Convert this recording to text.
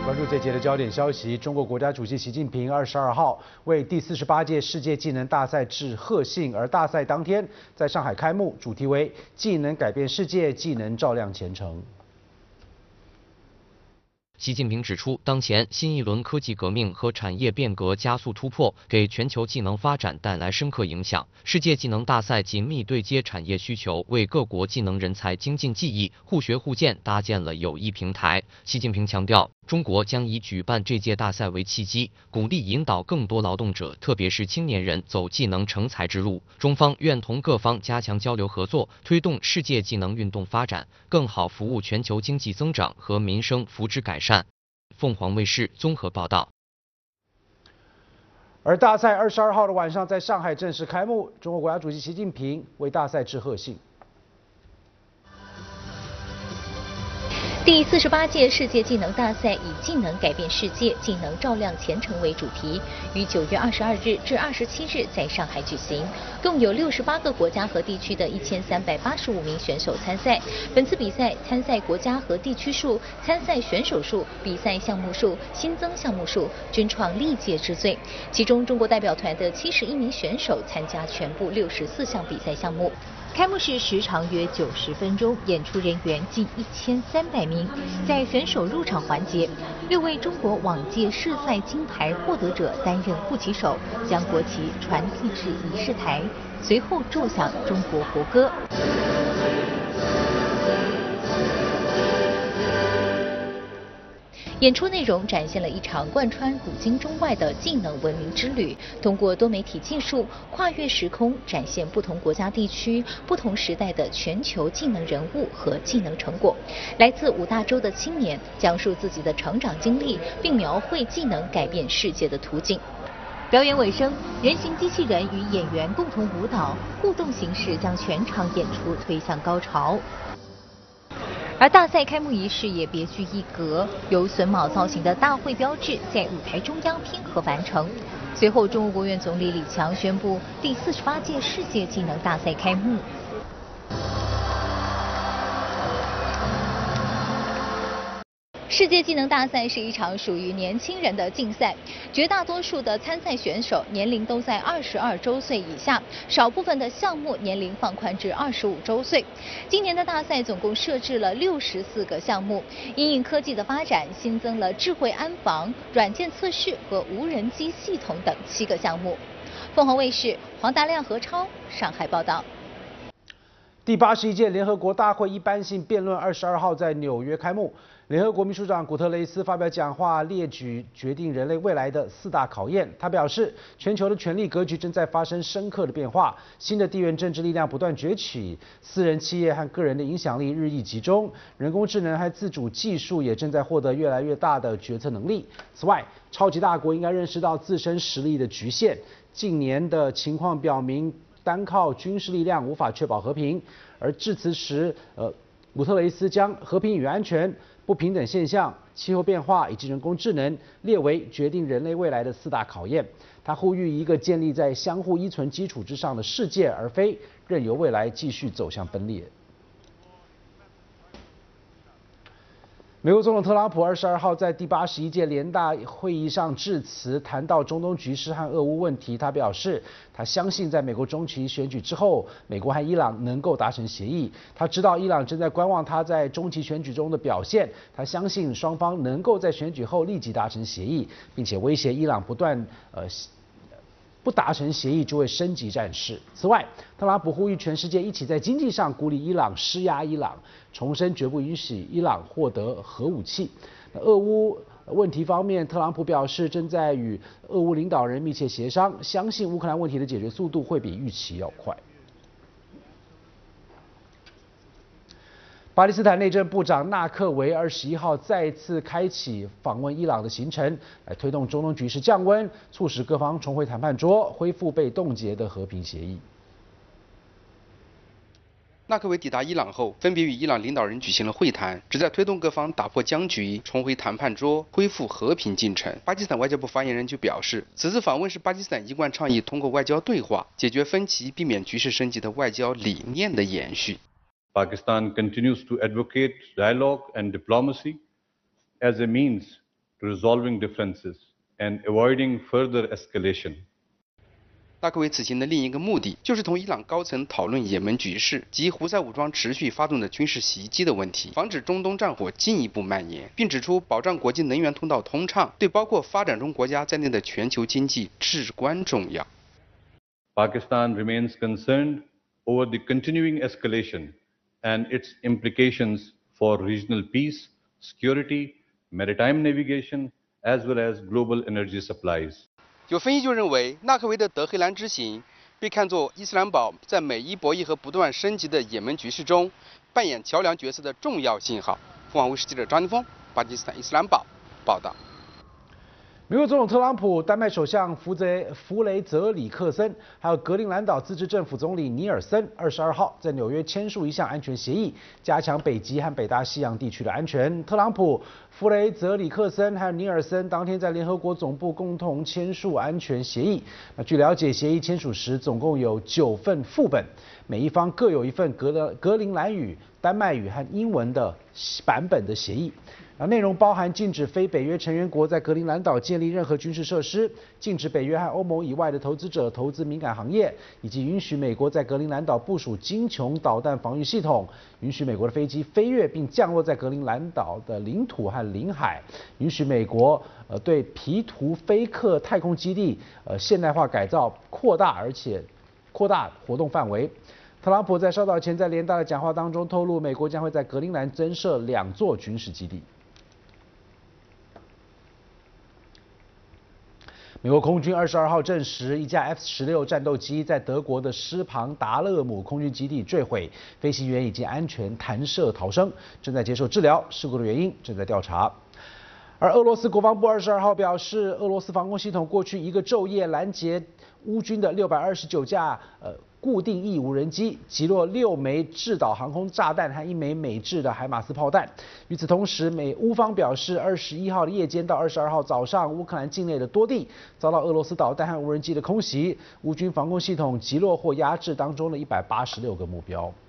关注这节的焦点消息，中国国家主席习近平22号为第48届世界技能大赛致贺信，而大赛当天在上海开幕，主题为“技能改变世界，技能照亮前程”。 习近平指出，当前新一轮科技革命和产业变革加速突破，给全球技能发展带来深刻影响。世界技能大赛紧密对接产业需求，为各国技能人才精进技艺、互学互鉴搭建了有益平台。习近平强调，中国将以举办这届大赛为契机，鼓励引导更多劳动者，特别是青年人走技能成才之路。中方愿同各方加强交流合作，推动世界技能运动发展，更好服务全球经济增长和民生福祉改善。凤凰卫视综合报道。 而大赛22号的晚上在上海正式开幕，中国国家主席习近平为大赛致贺信。 第48届世界技能大赛以“技能改变世界，技能照亮前程”为主题，于9月22日至27日在上海举行。共有68个国家和地区的1385名选手参赛。本次比赛参赛国家和地区数、参赛选手数、比赛项目数、新增项目数均创历届之最。其中，中国代表团的71名选手参加全部64项比赛项目。开幕式时长约90分钟，演出人员近1300名。在选手入场环节，6位中国往届世赛金牌获得者担任护旗手，将国旗传递至仪式台，随后奏响中国国歌。演出内容展现了一场贯穿古今中外的技能文明之旅，通过多媒体技术跨越时空，展现不同国家地区、不同时代的全球技能人物和技能成果。来自5大洲的青年讲述自己的成长经历，并描绘技能改变世界的途径。表演尾声，人形机器人与演员共同舞蹈，互动形式将全场演出推向高潮。而大赛开幕仪式也别具一格，由榫卯造型的大会标志在舞台中央拼合完成。随后，中国国务院总理李强宣布第48届世界技能大赛开幕。世界技能大赛是一场属于年轻人的竞赛，绝大多数的参赛选手年龄都在22周岁以下，少部分的项目年龄放宽至25周岁。今年的大赛总共设置了64个项目，因应科技的发展，新增了智慧安防、软件测试和无人机系统等7个项目。凤凰卫视黄达亮、何超上海报道。 第81届联合国大会一般性辩论22号在纽约开幕。联合国秘书长古特雷斯发表讲话，列举决定人类未来的4大考验。他表示，全球的权力格局正在发生深刻的变化，新的地缘政治力量不断崛起，私人企业和个人的影响力日益集中，人工智能和自主技术也正在获得越来越大的决策能力。此外，超级大国应该认识到自身实力的局限。近年的情况表明，单靠军事力量无法确保和平。而致辞时，古特雷斯将和平与安全、不平等现象、气候变化以及人工智能列为决定人类未来的4大考验。他呼吁一个建立在相互依存基础之上的世界，而非任由未来继续走向分裂。美国总统特朗普22号在第81届联大会议上致辞，谈到中东局势和俄乌问题。他表示，他相信在美国中期选举之后，美国和伊朗能够达成协议。他知道伊朗正在观望他在中期选举中的表现，他相信双方能够在选举后立即达成协议，并且威胁伊朗不达成协议就会升级战事。此外，特朗普呼吁全世界一起在经济上孤立伊朗、施压伊朗，重申绝不允许伊朗获得核武器。俄乌问题方面，特朗普表示正在与俄乌领导人密切协商，相信乌克兰问题的解决速度会比预期要快。巴基斯坦内政部长纳克维21号再次开启访问伊朗的行程，来推动中东局势降温，促使各方重回谈判桌，恢复被冻结的和平协议。 纳克维抵达伊朗后，分别与伊朗领导人举行了会谈，旨在推动各方打破僵局，重回谈判桌，恢复和平进程。巴基斯坦外交部发言人就表示，此次访问是巴基斯坦一贯倡议通过外交对话解决分歧、避免局势升级的外交理念的延续。 Pakistan continues to advocate dialogue and diplomacy as a means to resolving differences and avoiding further escalation. 纳科维此行的另一个目的，就是同伊朗高层讨论也门局势及胡塞武装持续发动的军事袭击的问题，防止中东战火进一步蔓延，并指出保障国际能源通道通畅，对包括发展中国家在内的全球经济至关重要。 Pakistan remains concerned over the continuing escalation and its implications for regional peace, security, maritime navigation, as well as global energy supplies. 有分析就认为，纳科维的德黑兰之行被看作伊斯兰堡在美伊博弈和不断升级的也门局势中扮演桥梁角色的重要信号。凤凰卫视记者张宁峰，巴基斯坦伊斯兰堡报道。 美国总统特朗普、丹麦首相弗雷泽里克森，还有格陵兰岛自治政府总理尼尔森，22号在纽约签署一项安全协议，加强北极和北大西洋地区的安全。特朗普、弗雷泽里克森还有尼尔森当天在联合国总部共同签署安全协议。那据了解，协议签署时总共有9份副本，每一方各有一份格陵兰语、丹麦语和英文的版本的协议。内容包含禁止非北约成员国在格陵兰岛建立任何军事设施，禁止北约和欧盟以外的投资者投资敏感行业，以及允许美国在格陵兰岛部署精穹导弹防御系统，允许美国的飞机飞越并降落在格陵兰岛的领土和领海，允许美国对皮图菲克太空基地现代化改造扩大活动范围。特朗普在稍早前在联大的讲话当中透露，美国将会在格陵兰增设2座军事基地。美国空军22号证实，一架 F-16战斗机在德国的施庞达勒姆空军基地坠毁，飞行员已经安全弹射逃生，正在接受治疗，事故的原因正在调查。而俄罗斯国防部22号表示，俄罗斯防空系统过去一个昼夜拦截乌军的629架固定翼无人机，击落6枚制导航空炸弹和1枚美制的海马斯炮弹。与此同时，乌方表示，21号的夜间到22号早上，乌克兰境内的多地遭到俄罗斯导弹和无人机的空袭，乌军防空系统击落或压制当中的186个目标。